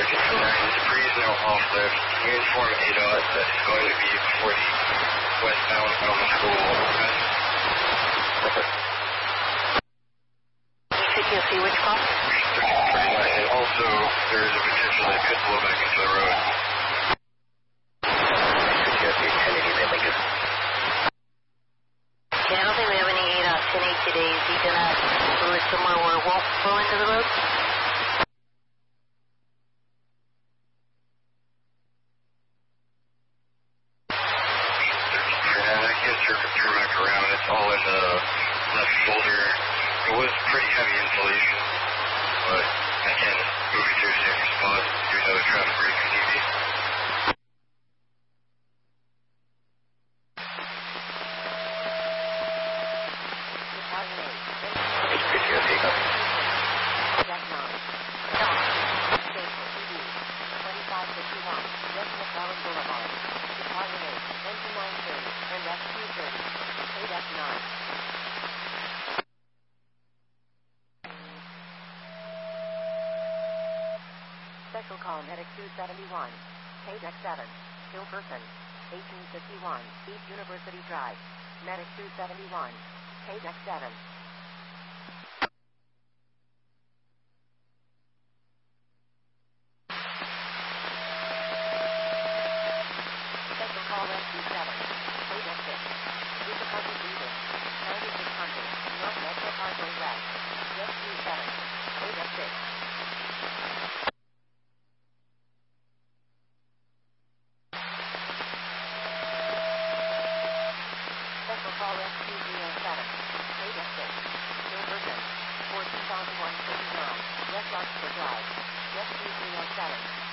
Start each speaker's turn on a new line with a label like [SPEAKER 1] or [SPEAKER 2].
[SPEAKER 1] Freeze now off lift. Can you inform ADOT that it's going to be before the westbound Elm School overpass?
[SPEAKER 2] CTOC, which call?
[SPEAKER 1] And also, there is a potential that could blow back into the road.
[SPEAKER 2] CTOC, Kennedy, Lincoln. Okay, I don't think we have any ADOT 10-8 today. Is he going to go somewhere where it won't flow into the road?
[SPEAKER 1] Turn back around. It's all in the left shoulder. It was pretty heavy insulation, but again, moving to a safer spot, do another traffic break if need be.
[SPEAKER 3] Special call Medic 271, KDEC 7, still person, 1851, East University Drive, Medic 271, KDEC 7. Special call Rescue 7, KDEC 6, Super Carpet Breathing, 9600, North Metro Parkway West, Rescue 7, KDEC 6. Call Rescue 07, KDEC 6, still person, 14159, West Oxford Drive, Rescue 307.